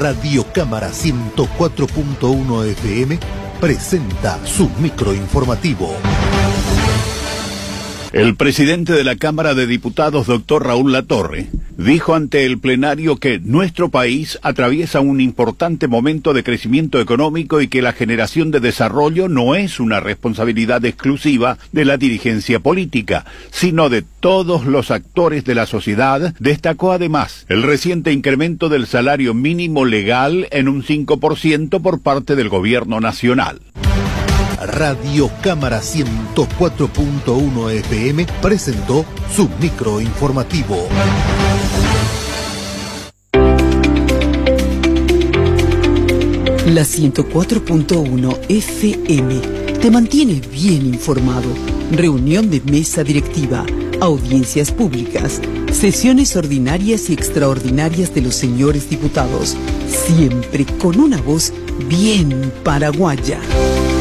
Radio Cámara 104.1 FM presenta su microinformativo. El presidente de la Cámara de Diputados, doctor Raúl Latorre, dijo ante el plenario que nuestro país atraviesa un importante momento de crecimiento económico y que la generación de desarrollo no es una responsabilidad exclusiva de la dirigencia política, sino de todos los actores de la sociedad. Destacó además el reciente incremento del salario mínimo legal en un 5% por parte del gobierno nacional. Radio Cámara 104.1 FM presentó su microinformativo. La 104.1 FM te mantiene bien informado. Reunión de mesa directiva, audiencias públicas, sesiones ordinarias y extraordinarias de los señores diputados, siempre con una voz bien paraguaya.